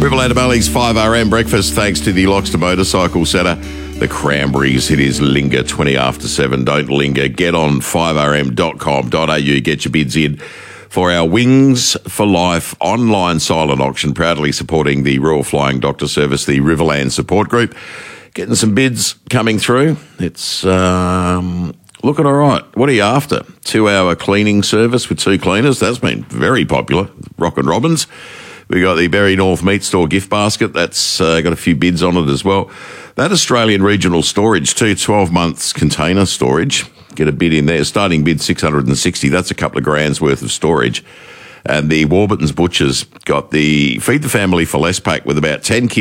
Riverland Valley's 5RM breakfast, thanks to the Loxton Motorcycle Centre. The Cranberries, it is Linger, 20 after 7. Don't linger. Get on 5rm.com.au. Get your bids in for our Wings for Life online silent auction, proudly supporting the Royal Flying Doctor Service, the Riverland Support Group. Getting some bids coming through. It's looking all right. What are you after? 2-hour cleaning service with 2 cleaners. That's been very popular. Rockin' Robins. We got the Berry North Meat Store gift basket. That's got a few bids on it as well. That Australian Regional Storage too, 12 months container storage. Get a bid in there. Starting bid 660. That's a couple of grand's worth of storage. And the Warburton's Butchers got the Feed the Family for Less pack with about 10 kilos